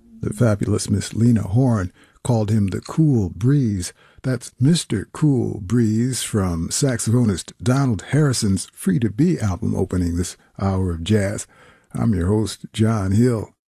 The fabulous Miss Lena Horne called him the cool breeze. That's Mr. Cool Breeze from saxophonist Donald Harrison's Free to Be album opening this hour of jazz. I'm your host, John Hill.